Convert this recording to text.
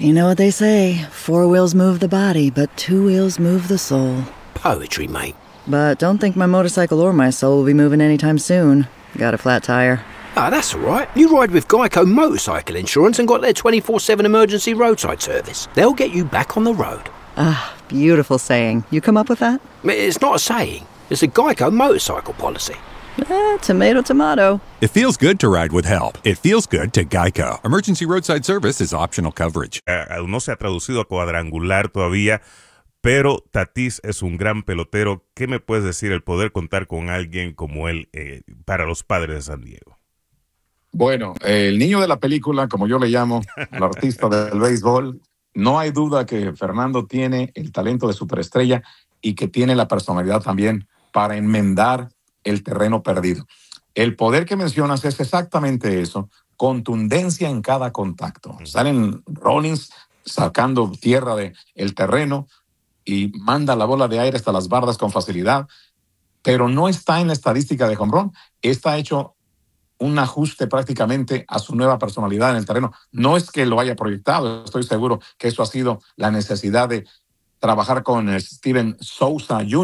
You know what they say, 4 wheels move the body, but 2 wheels move the soul. Poetry, mate. But don't think my motorcycle or my soul will be moving anytime soon. Got a flat tire. Ah, that's all right. You ride with Geico Motorcycle Insurance and got their 24/7 emergency roadside service. They'll get you back on the road. Ah, beautiful saying. You come up with that? It's not a saying. It's a Geico motorcycle policy. Tomato, tomato. It feels good to ride with help. It feels good to Geico. Emergency roadside service is optional coverage. No se ha traducido a cuadrangular todavía, pero Tatis es un gran pelotero. ¿Qué me puedes decir el poder contar con alguien como él para los Padres de San Diego? Bueno, el niño de la película, como yo le llamo, el artista del béisbol, no hay duda que Fernando tiene el talento de superestrella y que tiene la personalidad también para enmendar el terreno perdido. El poder que mencionas es exactamente eso, contundencia en cada contacto. Salen Rollins sacando tierra del terreno y manda la bola de aire hasta las bardas con facilidad, pero no está en la estadística de home run. Está hecho un ajuste prácticamente a su nueva personalidad en el terreno. No es que lo haya proyectado, estoy seguro que eso ha sido la necesidad de trabajar con Steven Souza Jr.,